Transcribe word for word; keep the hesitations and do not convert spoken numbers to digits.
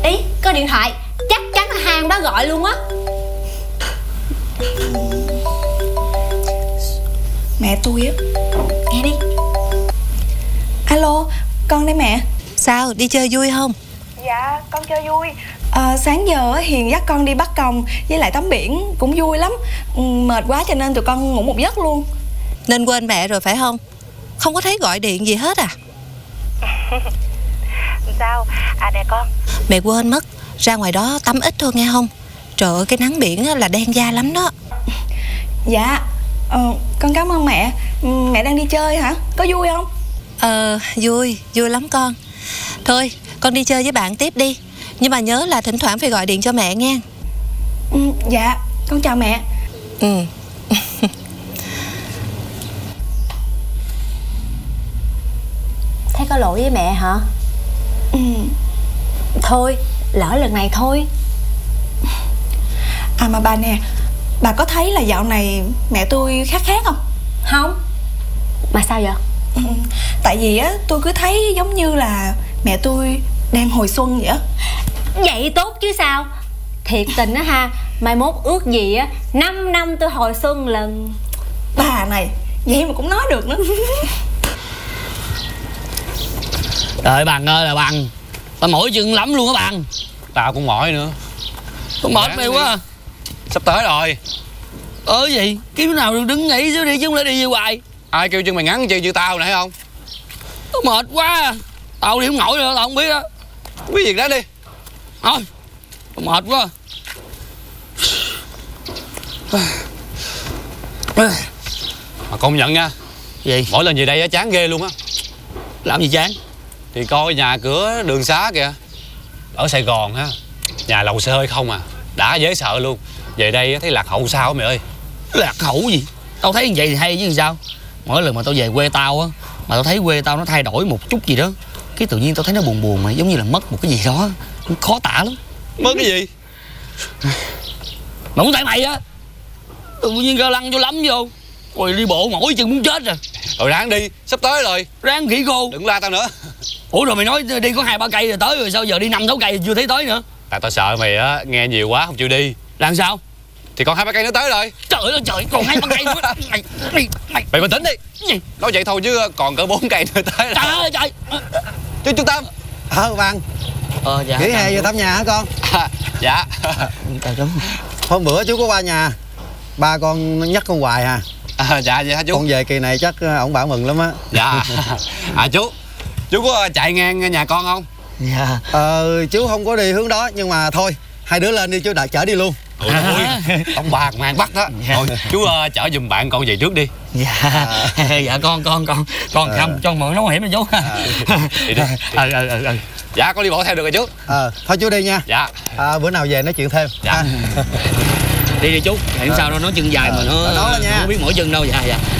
Ý, có điện thoại. Chắc chắn là hàng đó gọi luôn á. Mẹ tôi á. Nghe đi. Alo, con đây mẹ. Sao, đi chơi vui không? Dạ, con chơi vui. à, Sáng giờ Hiền dắt con đi bắt còng với lại tắm biển, cũng vui lắm. Mệt quá cho nên tụi con ngủ một giấc luôn. Nên quên mẹ rồi phải không? Không có thấy gọi điện gì hết à? Sao? À nè con, mẹ quên mất, ra ngoài đó tắm ít thôi nghe không? Trời ơi, cái nắng biển là đen da lắm đó. Dạ, ờ, con cảm ơn mẹ. Mẹ đang đi chơi hả? Có vui không? Ờ, vui, vui lắm con. Thôi, con đi chơi với bạn tiếp đi. Nhưng mà nhớ là thỉnh thoảng phải gọi điện cho mẹ nghe. Ừ, dạ, con chào mẹ. Ừ. Thấy có lỗi với mẹ hả? Ừ. Thôi, lỡ lần này thôi. À mà bà nè, bà có thấy là dạo này mẹ tôi khác khác không? Không. Mà sao vậy? Ừ, tại vì á, tôi cứ thấy giống như là mẹ tôi đang hồi xuân vậy á. Vậy tốt chứ sao. Thiệt tình á ha, mai mốt ước gì á năm năm tôi hồi xuân lần. Bà này, vậy mà cũng nói được nữa. Trời bằng ơi là bằng. Tao mỏi chân lắm luôn á bằng. Tao cũng mỏi nữa. Tao mệt mày quá à. Sắp tới rồi. Ờ gì, kiếm nào được đứng nghỉ xíu đi chứ không lẽ đi về hoài. Ai kêu chân mày ngắn chi như tao nè thấy không? Tao mệt quá à. Tao đi không nổi nữa, tao không biết á. Biết việc đó đi. Thôi, tao mệt quá. Mà công nhận nha. Gì? Mỗi lần về đây á chán ghê luôn á. Làm gì chán? Thì coi nhà cửa đường xá kìa. Ở Sài Gòn ha, nhà lầu xe hơi không à, đã dễ sợ luôn. Về đây thấy lạc hậu sao mày ơi. Lạc hậu gì? Tao thấy như vậy thì hay chứ sao. Mỗi lần mà tao về quê tao á, mà tao thấy quê tao nó thay đổi một chút gì đó, cái tự nhiên tao thấy nó buồn buồn mà giống như là mất một cái gì đó. Khó tả lắm. Mất cái gì? Mà cũng tại mày á. Tự nhiên ga lăng vô lắm vô. Rồi đi bộ mỏi chân muốn chết rồi. Rồi ráng đi, sắp tới rồi. Ráng khỉ cô. Đừng la tao nữa. Ủa rồi mày nói đi có hai ba cây rồi tới rồi, sao giờ đi năm sáu cây rồi chưa thấy tới nữa? Tại tao sợ mày á nghe nhiều quá không chịu đi. Làm sao? Thì còn hai ba cây nữa tới rồi. Trời ơi trời, còn hai ba cây nữa. Mày mày mày Mày bình tĩnh đi. Cái gì? Nói vậy thôi chứ còn cỡ bốn cây nữa tới. Trời ơi trời. Chú chú Tâm. Ờ Văn. Ờ dạ. Nghỉ hè về thăm nhà hả con? À, dạ. Trời đúng. Hôm bữa chú có qua nhà, ba con nhắc con hoài à. À, dạ dạ chú. Con về kỳ này chắc ổng bảo mừng lắm á. Dạ. À chú, chú có chạy ngang nhà con không? Dạ. Ờ chú không có đi hướng đó nhưng mà thôi, hai đứa lên đi chú đợi chở đi luôn. Ôi ôi, ông bà mang bắt đó. Dạ. Thôi chú uh, chở giùm bạn con về trước đi. Dạ. À. Dạ con con con con không à. Cho mượn nó hiểm rồi chú. À. Đi đi. Ờ ờ ờ. Dạ con đi bộ theo được rồi chú. Ờ thôi chú đi nha. Dạ. À, bữa nào về nói chuyện thêm. Dạ. Đi đi chú, hẹn à. Sao đâu nói chân dài à. Mà nó đó nha. Không biết mỗi chân đâu. Dạ dạ.